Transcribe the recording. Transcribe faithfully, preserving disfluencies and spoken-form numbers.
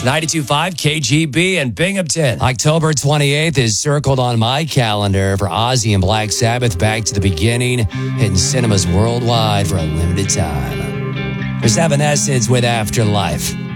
ninety-two point five K G B and Binghamton. October twenty-eighth is circled on my calendar for Ozzy and Black Sabbath Back to the Beginning, hitting cinemas worldwide for a limited time. There's Evanescence with Afterlife.